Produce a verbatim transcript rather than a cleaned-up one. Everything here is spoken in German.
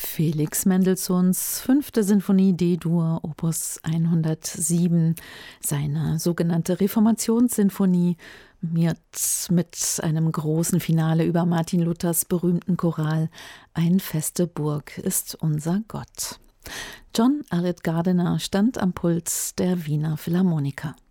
Felix Mendelssohns fünfte Sinfonie D-Dur, Opus hundertsieben, seine sogenannte Reformationssinfonie mit, mit einem großen Finale über Martin Luthers berühmten Choral »Ein feste Burg ist unser Gott«. John Arlett Gardiner stand am Pult der Wiener Philharmoniker.